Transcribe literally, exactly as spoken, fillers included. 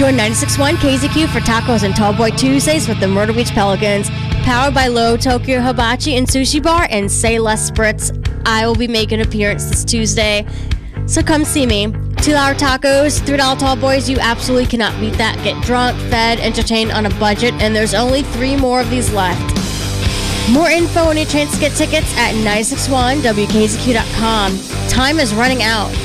Join ninety-six point one K Z Q for tacos and Tall Boy Tuesdays with the Myrtle Beach Pelicans. Powered by Low Tokyo Hibachi and Sushi Bar and Say Less Spritz. I will be making an appearance this Tuesday, so come see me. two dollar tacos, three dollar tall boys, you absolutely cannot beat that. Get drunk, fed, entertained on a budget, and there's only three more of these left. More info and your chance to get tickets at nine six one W K Z Q dot com. Time is running out.